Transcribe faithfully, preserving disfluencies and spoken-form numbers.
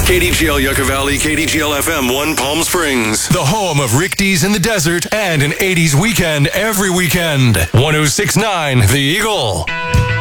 K D G L Yucca Valley, K D G L F M one Palm Springs. The home of Rick D's in the desert and an eighties weekend every weekend. one oh six point nine The Eagle.